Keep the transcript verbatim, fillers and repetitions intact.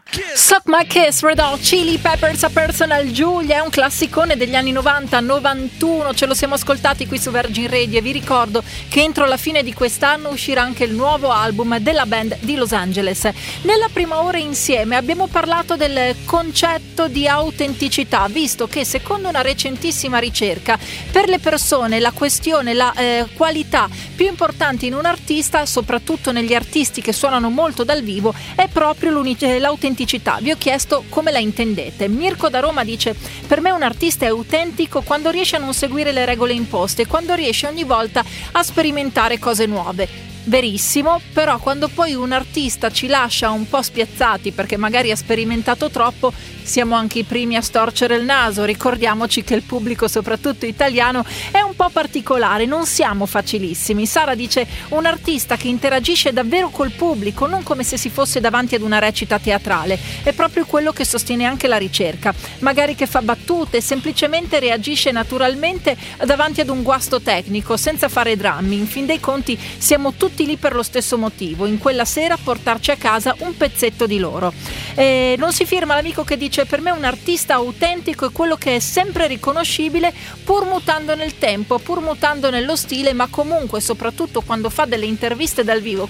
Suck My Kiss, Red Hot Chili Peppers, A Personal Julia, è un classicone degli anni novanta novantuno, ce lo siamo ascoltati qui su Virgin Radio e vi ricordo che entro la fine di quest'anno uscirà anche il nuovo album della band di Los Angeles. Nella prima ora insieme abbiamo parlato del concetto di autenticità, visto che secondo una recentissima ricerca per le persone la questione, la eh, qualità più importante in un artista, soprattutto negli artisti che suonano molto dal vivo, è proprio l'autenticità. Vi ho chiesto come la intendete. Mirko da Roma dice: per me un artista è autentico quando riesce a non seguire le regole imposte, quando riesce ogni volta a sperimentare cose nuove. Verissimo, però quando poi un artista ci lascia un po' spiazzati perché magari ha sperimentato troppo, siamo anche i primi a storcere il naso. Ricordiamoci che il pubblico, soprattutto italiano, è un po' particolare, non siamo facilissimi. Sara dice: un artista che interagisce davvero col pubblico, non come se si fosse davanti ad una recita teatrale. È proprio quello che sostiene anche la ricerca, magari che fa battute, semplicemente reagisce naturalmente davanti ad un guasto tecnico, senza fare drammi. In fin dei conti siamo tutti lì per lo stesso motivo, in quella sera portarci a casa un pezzetto di loro. E non si firma l'amico che dice: per me un artista autentico è quello che è sempre riconoscibile, pur mutando nel tempo, pur mutando nello stile, ma comunque soprattutto quando fa delle interviste dal vivo